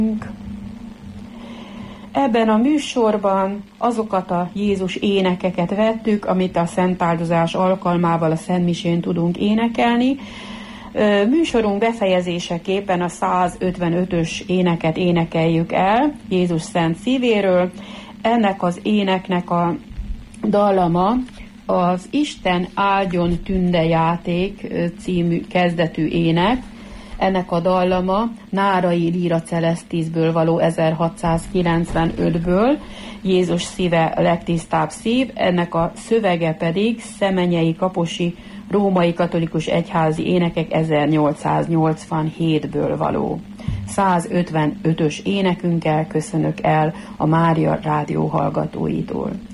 Ebben a műsorban azokat a Jézus énekeket vettük, amit a szentáldozás alkalmával a Szentmisén tudunk énekelni. Műsorunk befejezéseképpen a 155-ös éneket énekeljük el Jézus szent szívéről. Ennek az éneknek a dallama az Isten áldjon tünde játék című kezdetű ének. Ennek a dallama Nárai Lira Celestisből való 1695-ből, Jézus szíve legtisztább szív, ennek a szövege pedig Szemenyei Kaposi Római Katolikus Egyházi Énekek 1887-ből való. 155-ös énekünkkel köszönök el a Mária Rádió hallgatóitól.